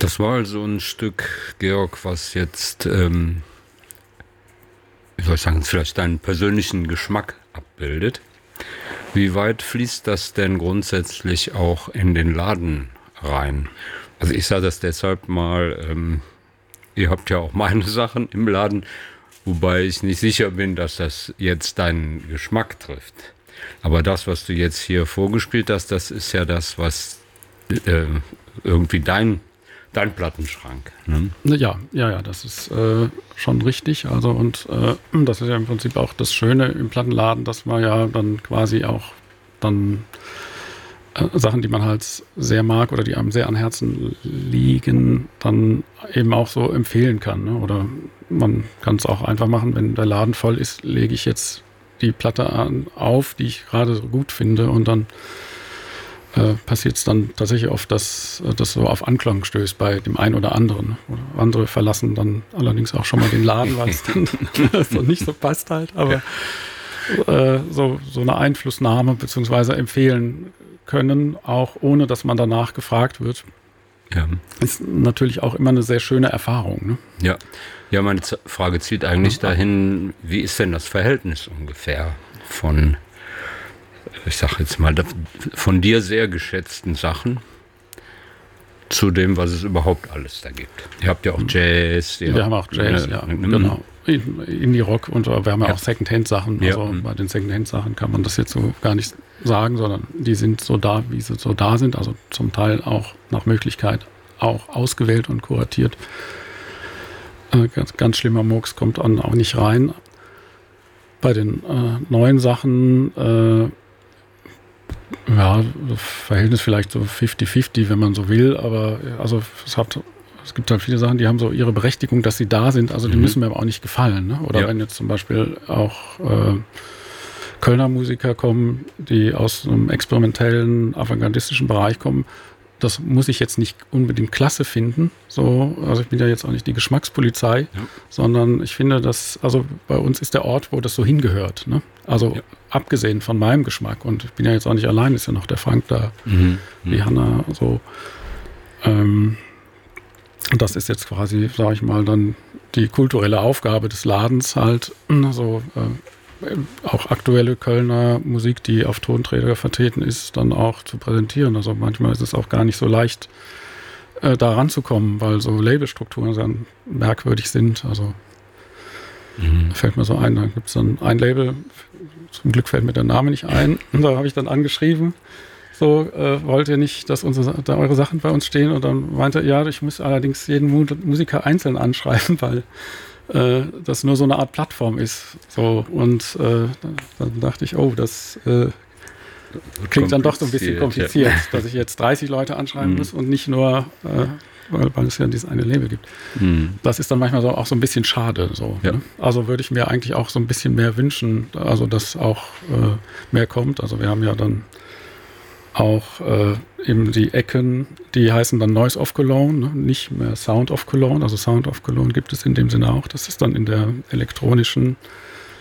Das war also ein Stück, Georg, was jetzt, wie soll ich sagen, vielleicht deinen persönlichen Geschmack abbildet. Wie weit fließt das denn grundsätzlich auch in den Laden rein? Also ich sage das deshalb mal, ihr habt ja auch meine Sachen im Laden, wobei ich nicht sicher bin, dass das jetzt deinen Geschmack trifft. Aber das, was du jetzt hier vorgespielt hast, das ist ja das, was irgendwie dein Plattenschrank. Ne? Ja, das ist schon richtig. Also und das ist ja im Prinzip auch das Schöne im Plattenladen, dass man ja dann quasi auch dann Sachen, die man halt sehr mag oder die einem sehr am Herzen liegen, dann eben auch so empfehlen kann. Ne? Oder man kann es auch einfach machen, wenn der Laden voll ist, lege ich jetzt die Platte auf, die ich gerade so gut finde, und dann passiert es dann tatsächlich oft, dass das so auf Anklang stößt bei dem einen oder anderen. Oder andere verlassen dann allerdings auch schon mal den Laden, weil es dann so nicht so passt halt. Aber so eine Einflussnahme bzw. empfehlen können, auch ohne dass man danach gefragt wird, ist natürlich auch immer eine sehr schöne Erfahrung. Ne? Ja, meine Frage zielt eigentlich dahin, wie ist denn das Verhältnis ungefähr von, ich sage jetzt mal, von dir sehr geschätzten Sachen zu dem, was es überhaupt alles da gibt? Ihr habt ja auch Jazz. Wir haben auch Jazz, genau. Indie-Rock, und wir haben ja auch Second-Hand-Sachen. Also bei den Second-Hand-Sachen kann man das jetzt so gar nicht sagen, sondern die sind so da, wie sie so da sind. Also zum Teil auch nach Möglichkeit auch ausgewählt und kuratiert. Ganz schlimmer Murks kommt dann auch nicht rein. Bei den neuen Sachen, Verhältnis vielleicht so 50-50, wenn man so will, aber also es gibt halt viele Sachen, die haben so ihre Berechtigung, dass sie da sind, also die müssen mir aber auch nicht gefallen. Ne? Oder wenn jetzt zum Beispiel auch Kölner Musiker kommen, die aus einem experimentellen, avantgardistischen Bereich kommen, das muss ich jetzt nicht unbedingt klasse finden. So, also ich bin ja jetzt auch nicht die Geschmackspolizei, sondern ich finde, dass, also bei uns ist der Ort, wo das so hingehört. Ne? Also abgesehen von meinem Geschmack, und ich bin ja jetzt auch nicht allein, ist ja noch der Frank da, die Hanna, so. Das ist jetzt quasi, sage ich mal, dann die kulturelle Aufgabe des Ladens halt, so auch aktuelle Kölner Musik, die auf Tonträger vertreten ist, dann auch zu präsentieren. Also manchmal ist es auch gar nicht so leicht, da ranzukommen, weil so Labelstrukturen dann merkwürdig sind. Also fällt mir so ein, da gibt es dann ein Label, zum Glück fällt mir der Name nicht ein, und da habe ich dann angeschrieben, so, wollt ihr nicht, dass eure Sachen bei uns stehen? Und dann meinte er, ja, ich muss allerdings jeden Musiker einzeln anschreiben, weil das nur so eine Art Plattform ist. So, und dann dachte ich, das klingt dann doch so ein bisschen kompliziert, dass ich jetzt 30 Leute anschreiben muss und nicht nur, weil es ja dieses eine Label gibt. Das ist dann manchmal auch so ein bisschen schade. So, ne? Also würde ich mir eigentlich auch so ein bisschen mehr wünschen, also dass auch mehr kommt. Also wir haben ja dann auch eben die Ecken, die heißen dann Noise of Cologne, ne? Nicht mehr Sound of Cologne. Also Sound of Cologne gibt es in dem Sinne auch. Das ist dann in der elektronischen